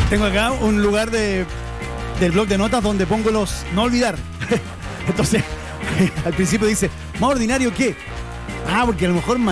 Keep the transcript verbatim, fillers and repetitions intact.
Tengo acá un lugar de, del blog de notas donde pongo los no olvidar. Entonces, al principio dice, ¿más ordinario qué? Ah, porque a lo mejor